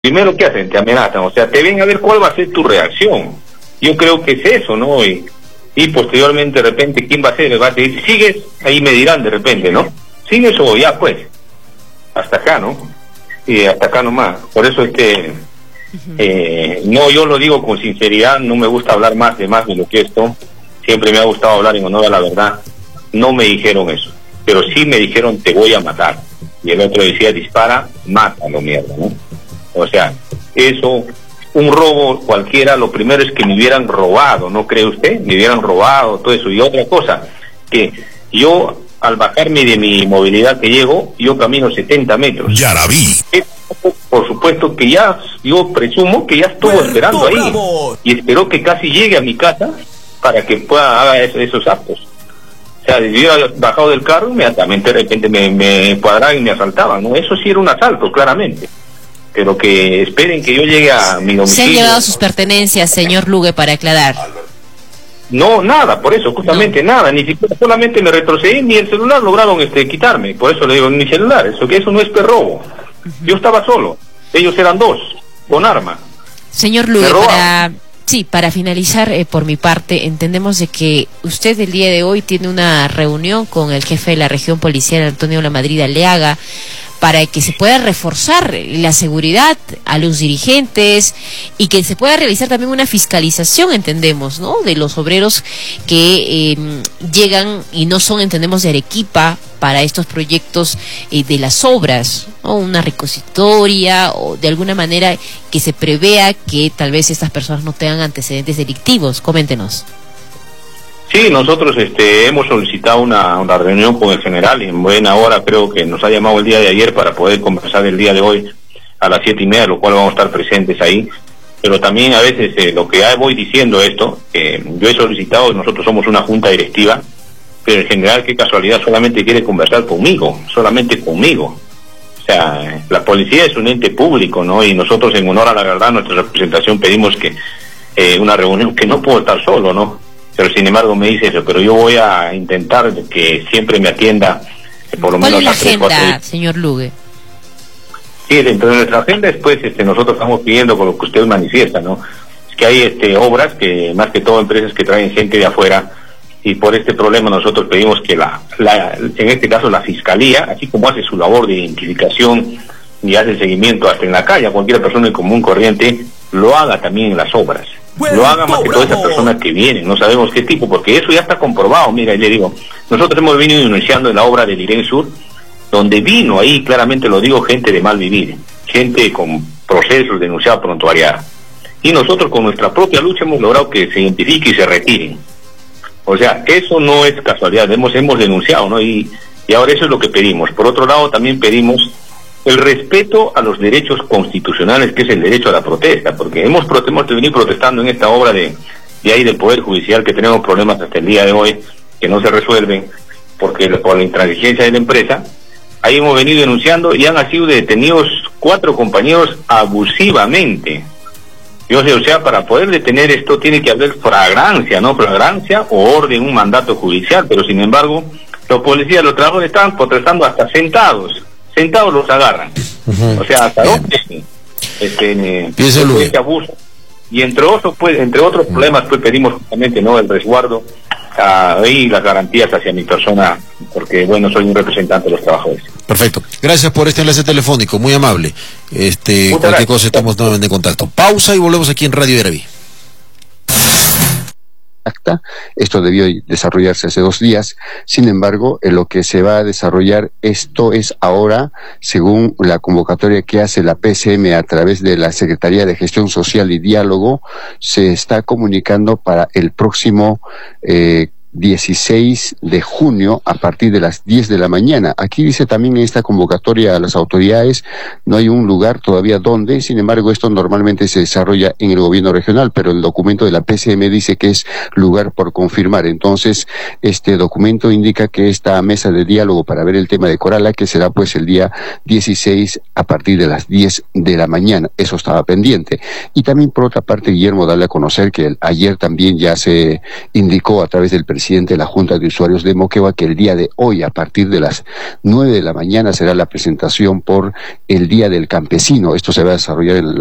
primero que hacen, te amenazan, o sea, te ven a ver cuál va a ser tu reacción. Yo creo que es eso, ¿no? Y posteriormente, de repente, ¿quién va a ser? Me va a decir, ¿sigues? Ahí me dirán de repente, ¿no? ¿Sigues o ya, pues? Hasta acá, ¿no? Y hasta acá nomás. Por eso es que, no, yo lo digo con sinceridad, no me gusta hablar más de lo que esto. Siempre me ha gustado hablar en honor a la verdad. No me dijeron eso, pero sí me dijeron, te voy a matar. Y el otro decía, dispara, mátalo, mierda, ¿no? O sea, eso... Un robo cualquiera, lo primero es que me hubieran robado, ¿no cree usted? Me hubieran robado, todo eso. Y otra cosa, que yo, al bajarme de mi movilidad que llego, yo camino 70 metros. Ya la vi. Por supuesto que ya, yo presumo que ya estuvo esperando ahí. Bravo. Y esperó que casi llegue a mi casa para que pueda hacer esos actos. O sea, si hubiera bajado del carro, inmediatamente de repente me cuadraban y me asaltaban, ¿no? Eso sí era un asalto, claramente. Pero que esperen que yo llegue a mi domicilio. ¿Se han llevado sus pertenencias, señor Lugue, para aclarar? No, nada, por eso, justamente nada, ni siquiera, solamente me retrocedí, ni el celular lograron quitarme, por eso le digo, mi celular, eso no es robo. Yo estaba solo, ellos eran dos, con arma. Señor Lugue, para finalizar, por mi parte, entendemos de que usted el día de hoy tiene una reunión con el jefe de la región policial, Antonio Lamadrid Aliaga, para que se pueda reforzar la seguridad a los dirigentes y que se pueda realizar también una fiscalización, entendemos, ¿no?, de los obreros que llegan y no son, entendemos, de Arequipa para estos proyectos de las obras, ¿no?, una repositoria o de alguna manera que se prevea que tal vez estas personas no tengan antecedentes delictivos. Coméntenos. Sí, nosotros hemos solicitado una reunión con el general y en buena hora, creo que nos ha llamado el día de ayer para poder conversar el día de hoy a las 7:30, lo cual vamos a estar presentes ahí. Pero también a veces lo que ya voy diciendo esto, yo he solicitado, nosotros somos una junta directiva, pero el general, qué casualidad, solamente quiere conversar conmigo, solamente conmigo. O sea, la policía es un ente público, ¿no? Y nosotros, en honor a la verdad, nuestra representación pedimos que una reunión, que no puedo estar solo, ¿no? Pero sin embargo me dice eso, pero yo voy a intentar que siempre me atienda por lo menos a 3, 4... ¿Cuál es la agenda, señor Lugue? Sí, dentro de nuestra agenda después nosotros estamos pidiendo con lo que usted manifiesta, ¿no? Es que hay obras que, más que todo, empresas que traen gente de afuera, y por este problema nosotros pedimos que en este caso la Fiscalía, así como hace su labor de identificación y hace seguimiento hasta en la calle a cualquier persona en común corriente, lo haga también en las obras. Lo haga más que todas esas personas que vienen, no sabemos qué tipo, porque eso ya está comprobado. Mira, le digo, nosotros hemos venido iniciando en la obra del Irén Sur, donde vino ahí, claramente lo digo, gente de mal vivir, gente con procesos denunciados prontuariedad. Y nosotros con nuestra propia lucha hemos logrado que se identifique y se retiren. O sea, eso no es casualidad, hemos denunciado, ¿no? Y ahora eso es lo que pedimos. Por otro lado, también pedimos el respeto a los derechos constitucionales, que es el derecho a la protesta, porque hemos venido protestando en esta obra de ahí del Poder Judicial, que tenemos problemas hasta el día de hoy, que no se resuelven, porque por la intransigencia de la empresa. Ahí hemos venido denunciando y han sido detenidos 4 compañeros abusivamente. O sea, para poder detener esto tiene que haber flagrancia, ¿no? Flagrancia o orden, un mandato judicial, pero sin embargo, los policías, los trabajadores estaban protestando hasta sentados los agarran. O sea, hasta dónde este abuso. Y entre otros problemas, pues pedimos justamente, ¿no?, el resguardo y las garantías hacia mi persona, porque bueno, soy un representante de los trabajadores. Perfecto. Gracias por este enlace telefónico, muy amable. Cualquier cosa estamos nuevamente en contacto. Pausa y volvemos aquí en Radio Eraví. Acta. Esto debió desarrollarse hace 2 días. Sin embargo, en lo que se va a desarrollar, esto es ahora, según la convocatoria que hace la PCM a través de la Secretaría de Gestión Social y Diálogo, se está comunicando para el próximo 16 de junio a partir de las 10 de la mañana. Aquí dice también en esta convocatoria a las autoridades, no hay un lugar todavía donde, sin embargo esto normalmente se desarrolla en el gobierno regional, pero el documento de la PCM dice que es lugar por confirmar. Entonces este documento indica que esta mesa de diálogo para ver el tema de Corala, que será pues el día 16 a partir de las 10 de la mañana, eso estaba pendiente. Y también por otra parte, Guillermo, darle a conocer que ayer también ya se indicó a través del presidente presidente de la Junta de Usuarios de Moquegua que el día de hoy, a partir de las 9 de la mañana, será la presentación por el Día del Campesino. Esto se va a desarrollar en